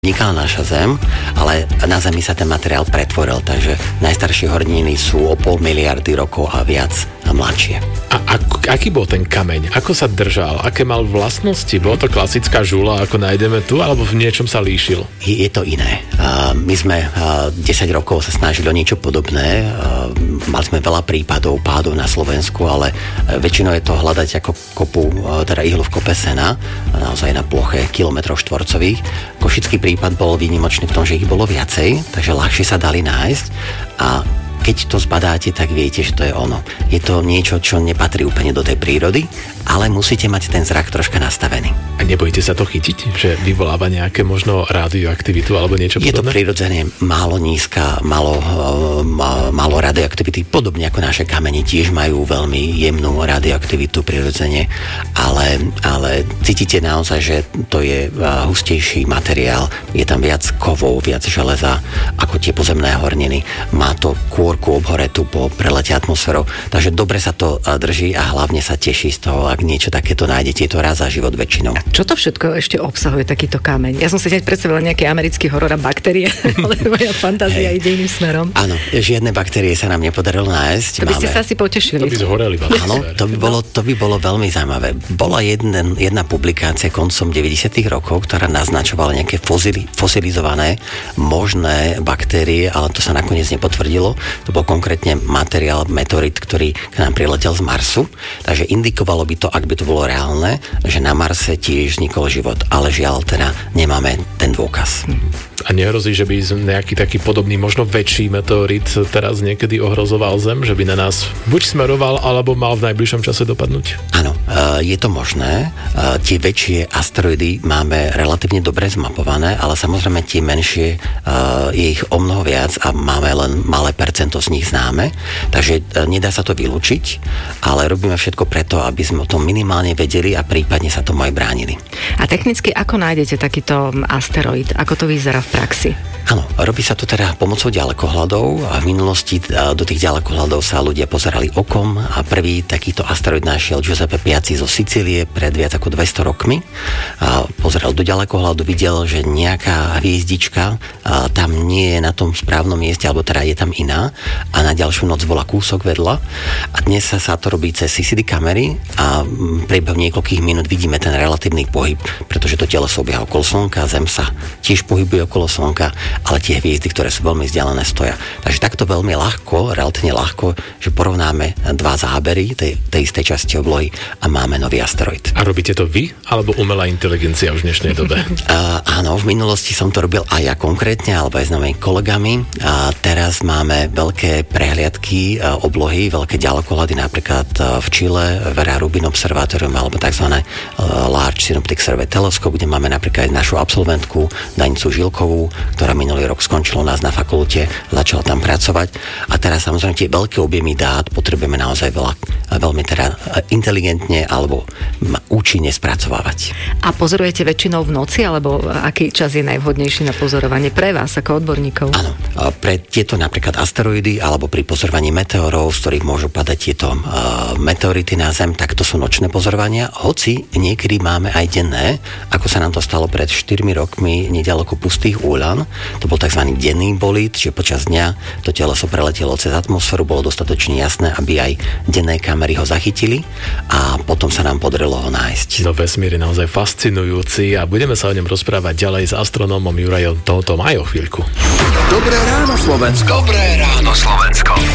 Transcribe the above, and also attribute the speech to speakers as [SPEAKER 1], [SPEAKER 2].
[SPEAKER 1] Vznikala naša Zem, ale na Zemi sa ten materiál pretvoril, takže najstaršie horniny sú o 0,5 miliardy rokov a viac a mladšie.
[SPEAKER 2] A aký bol ten kameň? Ako sa držal? Aké mal vlastnosti? Bola to klasická žula, ako nájdeme tu, alebo v niečom sa líšil?
[SPEAKER 1] Je to iné. My sme 10 rokov sa snažili o niečo podobné. Mali sme veľa prípadov pádov na Slovensku, ale väčšinou je to hľadať ako kopu, teda ihlu v kope sena, naozaj na ploche kilometrov štvorcových. Košický prípad bol výnimočný v tom, že ich bolo viacej, takže ľahšie sa dali nájsť a keď to zbadáte, tak viete, že to je ono. Je to niečo, čo nepatrí úplne do tej prírody, ale musíte mať ten zrak troška nastavený.
[SPEAKER 2] A nebojíte sa to chytiť? Že vyvoláva nejaké možno radioaktivitu alebo niečo podobné?
[SPEAKER 1] Je to prirodzene málo nízka, málo radioaktivity, podobne ako naše kamene tiež majú veľmi jemnú radioaktivitu prirodzene, ale cítite naozaj, že to je hustejší materiál, je tam viac kovov, viac železa ako tie pozemné horniny. Má to obhoretú po prelete atmosférou, takže dobre sa to drží a hlavne sa teší z toho, ak niečo takéto nájdete, je to raz za život väčšinou.
[SPEAKER 3] Čo to všetko ešte obsahuje takýto kameň? Ja som si hneď predstavila nejaký americký horor a baktérie, ale moja fantázia ide iným smerom.
[SPEAKER 1] Áno, žiadne baktérie sa nám nepodarilo nájsť.
[SPEAKER 3] To by ste sa asi potešili.
[SPEAKER 2] To by zhoreli.
[SPEAKER 1] Áno, to by bolo veľmi zaujímavé. Bola jedna publikácia koncom 90. rokov, ktorá naznačovala nejaké fosilizované možné baktérie, ale to sa nakoniec nepotvrdilo. To bol konkrétne materiál, meteorit, ktorý k nám priletel z Marsu. Takže indikovalo by to, ak by to bolo reálne, že na Marse tiež vznikol život. Ale žiaľ, teda nemáme ten dôkaz.
[SPEAKER 2] A nehrozí, že by nejaký taký podobný, možno väčší meteorit teraz niekedy ohrozoval Zem? Že by na nás buď smeroval, alebo mal v najbližšom čase dopadnúť?
[SPEAKER 1] Áno, je to možné. Tie väčšie asteroidy máme relatívne dobre zmapované, ale samozrejme tie menšie je ich o mnoho viac a máme len malé percento z nich známe. Takže nedá sa to vylúčiť, ale robíme všetko preto, aby sme o tom minimálne vedeli a prípadne sa tomu aj bránili.
[SPEAKER 3] A technicky ako nájdete takýto asteroid? Ako to vyzerá v praxi?
[SPEAKER 1] Áno, robí sa to teda pomocou ďalekohľadov a v minulosti do tých ďalekohľadov sa ľudia pozerali okom a prvý takýto asteroid našiel Giuseppe Piazzi zo Sicílie pred viac ako 200 rokmi. Pozeral do ďalekohľadu, videl, že nejaká hviezdička tam nie je na tom správnom mieste, alebo teda je tam iná a na ďalšiu noc bola kúsok vedľa a dnes sa to robí cez CCD kamery a priebehu niekoľkých minút vidíme ten relatívny pohyb, pretože to teleso obieha okolo Slnka, Zem sa tiež pohybuje okolo Slnka, ale tie hviezdy, ktoré sú veľmi vzdialené, stoja. Takže takto veľmi ľahko, relatívne ľahko, že porovnáme dva zábery tej istej časti oblohy a máme nový asteroid.
[SPEAKER 2] A robíte to vy, alebo umelá inteligencia už v dnešnej dobe?
[SPEAKER 1] Áno, v minulosti som to robil aj ja konkrétne, alebo aj s novými kolegami. A teraz máme veľké prehliadky oblohy, veľké ďalekohľady, napríklad v Čile, Vera Rubin Observatorium, alebo tzv. Large Synoptic Survey Telescope, kde máme napríklad aj našu absolventku Danicu Žilkovú, ktorá minulý rok skončila u nás na fakulte, začala tam pracovať. A teraz samozrejme tie veľké objemy dát potrebujeme naozaj veľmi teda inteligentne alebo účinne spracovávať.
[SPEAKER 3] A pozorujete väčšinou v noci, alebo aký čas je najvhodnejší na pozorovanie pre vás ako odborníkov?
[SPEAKER 1] Áno, pre tieto napríklad asteroidy alebo pri pozorovaní meteorov, z ktorých môžu padať tieto meteority na Zem, tak to sú nočné pozorovania, hoci niekedy máme aj denné, ako sa nám to stalo pred 4 rokmi neďaleko Pustých Úľan. To bol tzv. Denný bolid, čiže počas dňa to teleso preletelo cez atmosféru, bolo dostatočne jasné, aby aj denné kamery ho zachytili a potom sa nám podarilo ho nájsť.
[SPEAKER 2] No vesmír je naozaj fascinujúci a budeme sa o ňom rozprávať ďalej s astronómom Jurajom Tótom aj o chvíľku.
[SPEAKER 4] Dobré ráno, Slovensko. Dobré ráno, Slovensko.